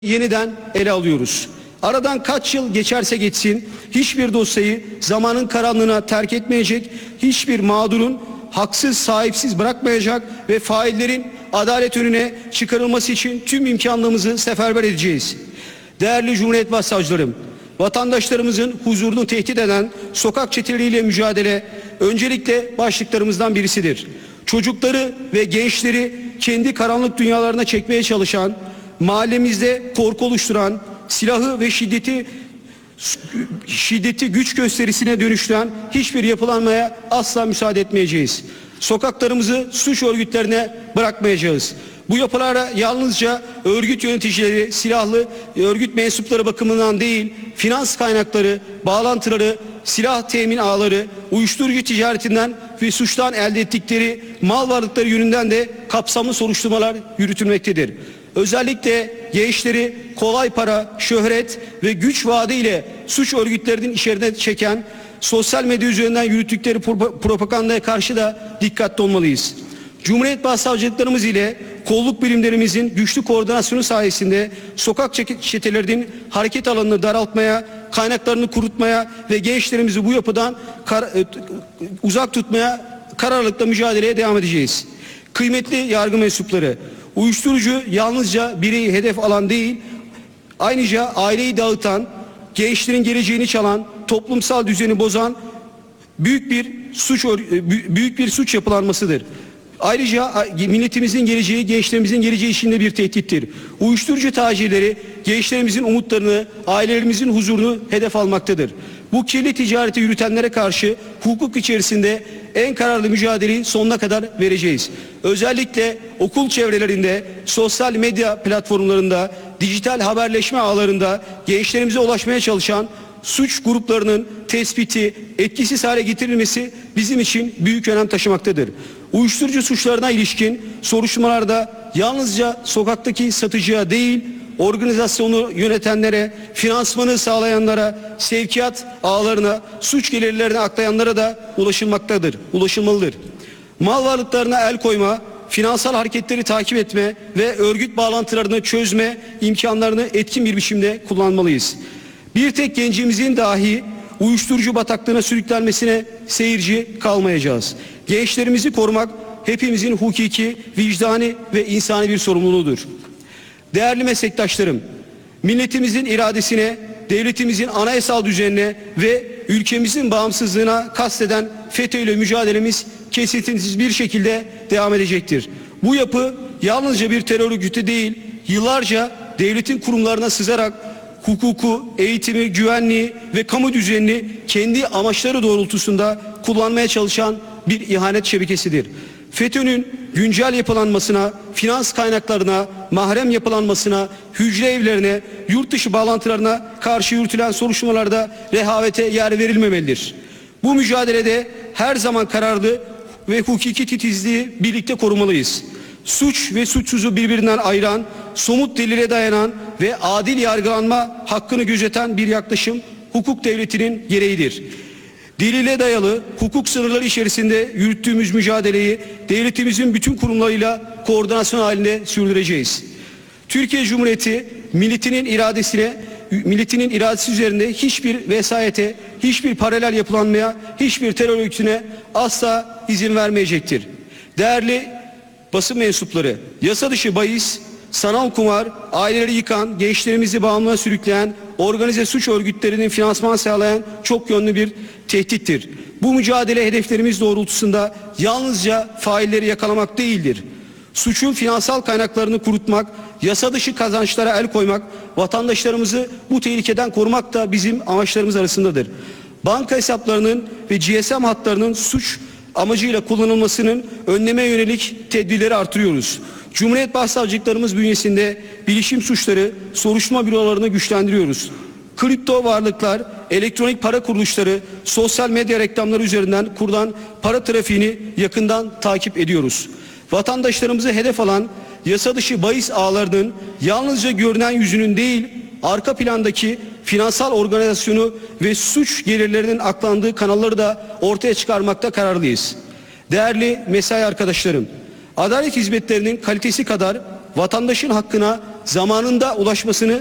yeniden ele alıyoruz. Aradan kaç yıl geçerse geçsin hiçbir dosyayı zamanın karanlığına terk etmeyecek, hiçbir mağdurun haksız sahipsiz bırakmayacak ve faillerin adalet önüne çıkarılması için tüm imkanlarımızı seferber edeceğiz. Değerli Cumhuriyet Başsavcılarım, vatandaşlarımızın huzurunu tehdit eden sokak çeteleriyle mücadele öncelikle başlıklarımızdan birisidir. Çocukları ve gençleri kendi karanlık dünyalarına çekmeye çalışan, mahallemizde korku oluşturan, silahı ve şiddeti güç gösterisine dönüştüren hiçbir yapılanmaya asla müsaade etmeyeceğiz. Sokaklarımızı suç örgütlerine bırakmayacağız. Bu yapılara yalnızca örgüt yöneticileri, silahlı örgüt mensupları bakımından değil, finans kaynakları, bağlantıları, silah temin ağları, uyuşturucu ticaretinden ve suçtan elde ettikleri mal varlıkları yönünden de kapsamlı soruşturmalar yürütülmektedir. Özellikle gençleri kolay para, şöhret ve güç vaadiyle suç örgütlerinin içeride çeken sosyal medya üzerinden yürüttükleri propagandaya karşı da dikkatli olmalıyız. Cumhuriyet Başsavcılıklarımız ile kolluk birimlerimizin güçlü koordinasyonu sayesinde sokak çetelerinin hareket alanını daraltmaya, kaynaklarını kurutmaya ve gençlerimizi bu yapıdan uzak tutmaya kararlılıkla mücadeleye devam edeceğiz. Kıymetli yargı mensupları, uyuşturucu yalnızca bireyi hedef alan değil, ayrıca aileyi dağıtan, gençlerin geleceğini çalan, toplumsal düzeni bozan büyük bir suç yapılanmasıdır. Ayrıca milletimizin geleceği, gençlerimizin geleceği için de bir tehdittir. Uyuşturucu tacirleri gençlerimizin umutlarını, ailelerimizin huzurunu hedef almaktadır. Bu kirli ticareti yürütenlere karşı hukuk içerisinde en kararlı mücadeleyi sonuna kadar vereceğiz. Özellikle okul çevrelerinde, sosyal medya platformlarında, dijital haberleşme ağlarında gençlerimize ulaşmaya çalışan suç gruplarının tespiti, etkisiz hale getirilmesi bizim için büyük önem taşımaktadır. Uyuşturucu suçlarına ilişkin soruşturmalarda yalnızca sokaktaki satıcıya değil, organizasyonu yönetenlere, finansmanı sağlayanlara, sevkiyat ağlarına, suç gelirlerine aklayanlara da ulaşılmalıdır. Mal varlıklarına el koyma, finansal hareketleri takip etme ve örgüt bağlantılarını çözme imkanlarını etkin bir biçimde kullanmalıyız. Bir tek gencimizin dahi uyuşturucu bataklığına sürüklenmesine seyirci kalmayacağız. Gençlerimizi korumak hepimizin hukuki, vicdani ve insani bir sorumluluğudur. Değerli meslektaşlarım, milletimizin iradesine, devletimizin anayasal düzenine ve ülkemizin bağımsızlığına kasteden FETÖ ile mücadelemiz kesintisiz bir şekilde devam edecektir. Bu yapı yalnızca bir terör örgütü değil, yıllarca devletin kurumlarına sızarak hukuku, eğitimi, güvenliği ve kamu düzenini kendi amaçları doğrultusunda kullanmaya çalışan bir ihanet şebekesidir. FETÖ'nün güncel yapılanmasına, finans kaynaklarına, mahrem yapılanmasına, hücre evlerine, yurt dışı bağlantılarına karşı yürütülen soruşturmalarda rehavete yer verilmemelidir. Bu mücadelede her zaman kararlı ve hukuki titizliği birlikte korumalıyız. Suç ve suçsuzu birbirinden ayıran, somut delile dayanan ve adil yargılanma hakkını gözeten bir yaklaşım hukuk devletinin gereğidir. Delile dayalı hukuk sınırları içerisinde yürüttüğümüz mücadeleyi devletimizin bütün kurumlarıyla koordinasyon halinde sürdüreceğiz. Türkiye Cumhuriyeti milletinin iradesi üzerinde hiçbir vesayete, hiçbir paralel yapılanmaya, hiçbir terör örgütüne asla izin vermeyecektir. Değerli basın mensupları, yasa dışı bahis, sanal kumar, aileleri yıkan, gençlerimizi bağımlılığa sürükleyen, organize suç örgütlerinin finansman sağlayan çok yönlü bir tehdittir. Bu mücadele hedeflerimiz doğrultusunda yalnızca failleri yakalamak değildir. Suçun finansal kaynaklarını kurutmak, yasa dışı kazançlara el koymak, vatandaşlarımızı bu tehlikeden korumak da bizim amaçlarımız arasındadır. Banka hesaplarının ve GSM hatlarının suç amacıyla kullanılmasının önleme yönelik tedbirleri artırıyoruz. Cumhuriyet Başsavcılıklarımız bünyesinde bilişim suçları, soruşturma bürolarını güçlendiriyoruz. Kripto varlıklar, elektronik para kuruluşları, sosyal medya reklamları üzerinden kurulan para trafiğini yakından takip ediyoruz. Vatandaşlarımızı hedef alan yasa dışı bahis ağlarının yalnızca görünen yüzünün değil, arka plandaki finansal organizasyonu ve suç gelirlerinin aklandığı kanalları da ortaya çıkarmakta kararlıyız. Değerli mesai arkadaşlarım, adalet hizmetlerinin kalitesi kadar vatandaşın hakkına zamanında ulaşmasını